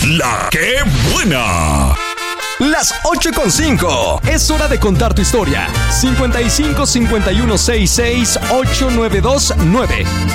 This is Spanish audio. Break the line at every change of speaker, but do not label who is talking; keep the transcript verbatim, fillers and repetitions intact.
La que buena.
Las ocho con cinco. Es hora de contar tu historia. cincuenta y cinco cincuenta y uno sesenta y seis ochocientos noventa y dos nueve.